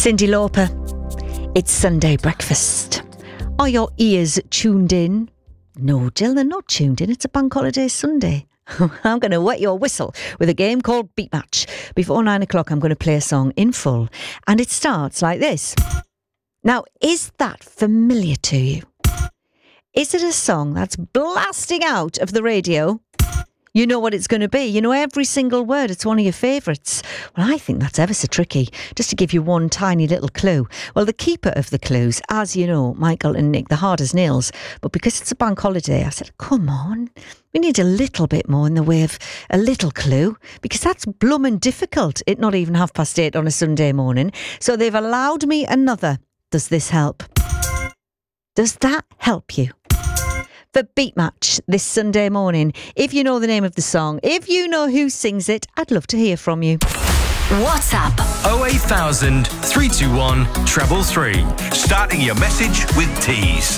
Cyndi Lauper. It's Sunday breakfast. Are your ears tuned in? No, Jill, they're not tuned in. It's a bank holiday Sunday. I'm going to wet your whistle with a game called Beat Match. Before 9 o'clock, I'm going to play a song in full. And it starts like this. Now, is that familiar to you? Is it a song that's blasting out of the radio? You know what it's going to be. You know every single word. It's one of your favourites. Well, I think that's ever so tricky. Just to give you one tiny little clue. Well, the keeper of the clues, as you know, Michael and Nick, they're hard as nails. But because it's a bank holiday, I said, come on. We need a little bit more in the way of a little clue. Because that's bloomin' difficult. It not even 8:30 on a Sunday morning. So they've allowed me another. Does this help? Does that help you? For Beat Match this Sunday morning. If you know the name of the song, if you know who sings it, I'd love to hear from you. WhatsApp 08000 321 333. Starting your message with Tees.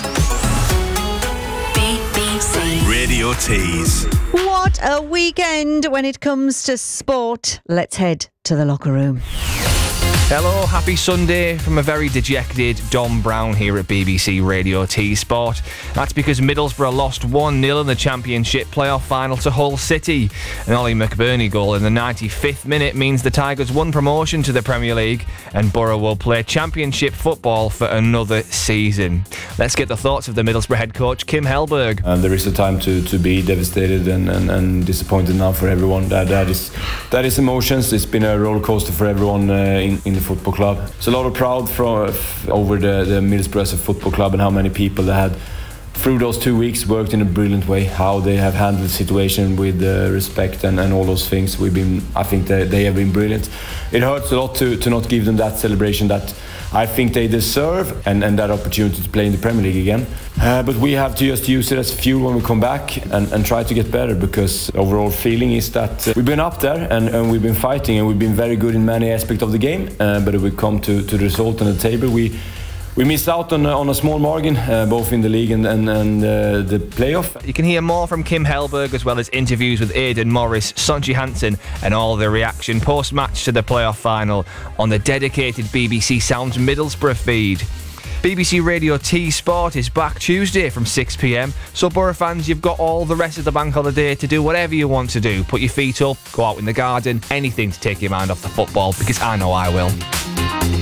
BBC Radio Tees. What a weekend when it comes to sport. Let's head to the locker room. Hello, happy Sunday from a very dejected Dom Brown here at BBC Radio T Sport. That's because Middlesbrough lost 1-0 in the Championship playoff final to Hull City. An Ollie McBurney goal in the 95th minute means the Tigers won promotion to the Premier League and Borough will play Championship football for another season. Let's get the thoughts of the Middlesbrough head coach Kim Hellberg. There is a time to be devastated and disappointed now for everyone. That is emotions. It's been a roller coaster for everyone in the football club. It's a lot of proud over the Middlesbrough as a football club and how many people they had through those 2 weeks worked in a brilliant way. How they have handled the situation with respect and all those things. I think they have been brilliant. It hurts a lot to not give them that celebration that I think they deserve and that opportunity to play in the Premier League again. But we have to just use it as fuel when we come back and try to get better, because overall feeling is that we've been up there and we've been fighting and we've been very good in many aspects of the game. But if we come to the result on the table, we missed out on a small margin, both in the league and the playoff. You can hear more from Kim Hellberg as well as interviews with Aidan Morris, Sonji Hansen and all the reaction post-match to the playoff final on the dedicated BBC Sounds Middlesbrough feed. BBC Radio T Sport is back Tuesday from 6 p.m. So Borough fans, you've got all the rest of the bank holiday to do whatever you want to do. Put your feet up, go out in the garden, anything to take your mind off the football, because I know I will.